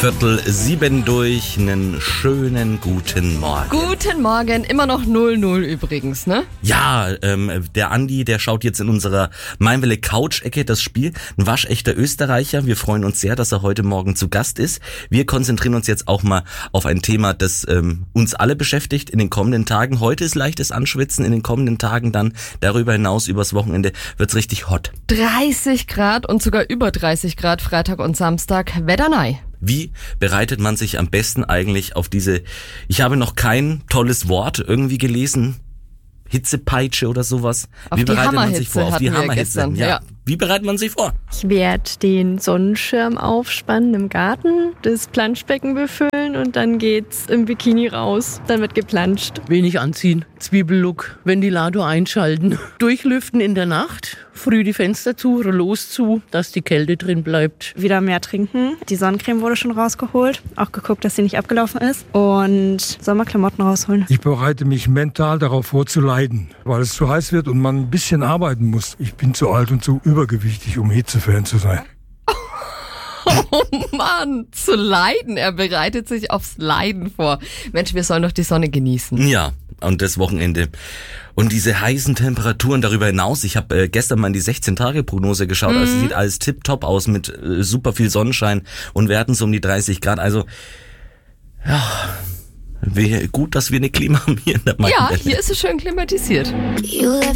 6:15 durch. Einen schönen guten Morgen. Guten Morgen, immer noch 0-0 übrigens, ne? Ja, der Andi, der schaut jetzt in unserer Meinwelle Couch-Ecke das Spiel. Ein waschechter Österreicher. Wir freuen uns sehr, dass er heute Morgen zu Gast ist. Wir konzentrieren uns jetzt auch mal auf ein Thema, das uns alle beschäftigt in den kommenden Tagen. Heute ist leichtes Anschwitzen, in den kommenden Tagen dann darüber hinaus übers Wochenende wird's richtig hot. 30 Grad und sogar über 30 Grad Freitag und Samstag, Wetternei. Wie bereitet man sich am besten eigentlich auf diese, ich habe noch kein tolles Wort irgendwie gelesen, Hitzepeitsche oder sowas. Wie bereitet man sich vor? Auf die Hammerhitze. Ja. Wie bereitet man sich vor? Ich werde den Sonnenschirm aufspannen im Garten, das Planschbecken befüllen und dann geht's im Bikini raus. Dann wird geplanscht. Wenig anziehen, Zwiebellook, Ventilator einschalten, durchlüften in der Nacht, früh die Fenster zu, Rollos zu, dass die Kälte drin bleibt. Wieder mehr trinken. Die Sonnencreme wurde schon rausgeholt. Auch geguckt, dass sie nicht abgelaufen ist. Und Sommerklamotten rausholen. Ich bereite mich mental darauf vor zu leiden, weil es zu heiß wird und man ein bisschen arbeiten muss. Ich bin zu alt und zu übergewichtig, um Hitzefan zu sein. Oh Mann, zu leiden. Er bereitet sich aufs Leiden vor. Mensch, wir sollen doch die Sonne genießen. Ja, und das Wochenende. Und diese heißen Temperaturen darüber hinaus. Ich habe gestern mal in die 16-Tage-Prognose geschaut. Also sieht alles tipptopp aus mit super viel Sonnenschein und wir hatten so um die 30 Grad. Also, ja, gut, dass wir eine Klima haben hier in der Meinwelle. Ja, hier ist es schön klimatisiert.